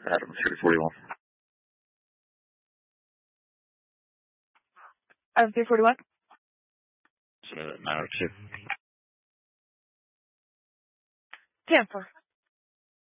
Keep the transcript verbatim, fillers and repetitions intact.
Adam three forty-one. Adam three forty-one? So nine oh two. ten four.